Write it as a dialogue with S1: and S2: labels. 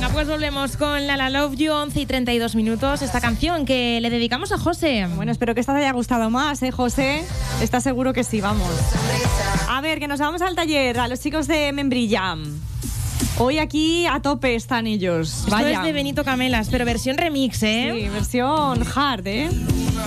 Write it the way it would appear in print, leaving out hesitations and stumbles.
S1: Venga, pues volvemos con La Love You, 11:32. Esta canción que le dedicamos a José.
S2: Bueno, espero que esta te haya gustado más, José. ¿Estás seguro que sí? Vamos. A ver, que nos vamos al taller, a los chicos de Membrilla. Hoy aquí a tope están ellos.
S1: Esto es de Benito Camelas, pero versión remix, ¿eh?
S2: Sí, versión hard, ¿eh?